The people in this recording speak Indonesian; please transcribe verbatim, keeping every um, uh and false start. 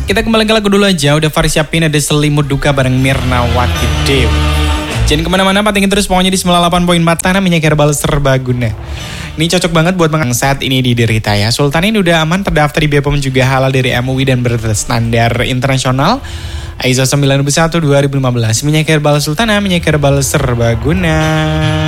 Kita kembali ke lagu dulu aja. Udah Faris siapin ada Selimut Duka bareng Mirna Wakidew. Jangan kemana-mana, patingin terus pokoknya di sembilan puluh delapan koma empat Tanah Minyak Herbal Serbaguna. Ini cocok banget buat yang saat ini diderita ya. Sultan ini udah aman terdaftar di B P O M juga halal dari M U I dan berstandar internasional I S O sembilan satu dua ribu lima belas. Minyak Herbal Sultana, Minyak Herbal Serbaguna.